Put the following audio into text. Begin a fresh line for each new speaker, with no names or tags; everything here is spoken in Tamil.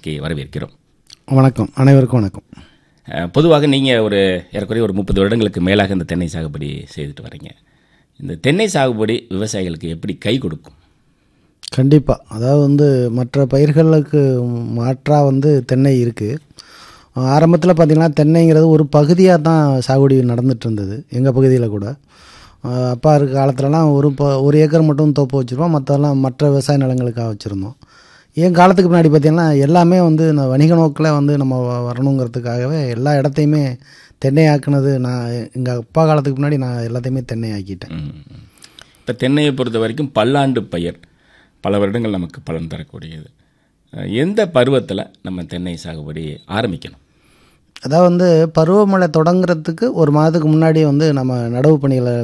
நிகழ்ச்சிக்கு வரவேற்கிறோம்.
வணக்கம், அனைவருக்கும் வணக்கம்.
பொதுவாக நீங்கள் ஏறக்குறைய ஒரு 30 வருடங்களுக்கு மேலாக இந்த தென்னை சாகுபடி செய்துட்டு வரீங்க. இந்த தென்னை சாகுபடி விவசாயிகளுக்கு எப்படி கை கொடுக்கும்?
கண்டிப்பாக. அதாவது மற்ற பயிர்களுக்கு மாற்றாக தென்னை இருக்குது. ஆரம்பத்தில் பார்த்திங்கன்னா தென்னைங்கிறது ஒரு பகுதியாக தான் சாகுபடி நடந்துகிட்டு இருந்தது எங்கள் பகுதியில் கூட. அப்பா இருக்க காலத்துலலாம் ஒரு ஏக்கர் மட்டும் தோப்பு வச்சுருப்போம், மற்றெல்லாம் மற்ற விவசாய நிலங்களுக்காக வச்சுருந்தோம். என் காலத்துக்கு முன்னாடி பார்த்திங்கன்னா எல்லாமே இந்த வணிக நோக்கில் நம்ம வரணுங்கிறதுக்காகவே எல்லா இடத்தையுமே தென்னை ஆக்குனது. நான் எங்கள் அப்பா காலத்துக்கு முன்னாடி நான் எல்லாத்தையுமே தென்னை ஆக்கிட்டேன்.
இப்போ தென்னையை பொறுத்த வரைக்கும் பல்லாண்டு பயிர், பல வருடங்கள் நமக்கு பலன் தரக்கூடியது. எந்த பருவத்தில் நம்ம தென்னை சாகுபடி ஆரம்பிக்கணும்?
அதாவது பருவமழை தொடங்குறதுக்கு ஒரு மாதத்துக்கு முன்னாடி நம்ம நடவு பணிகளை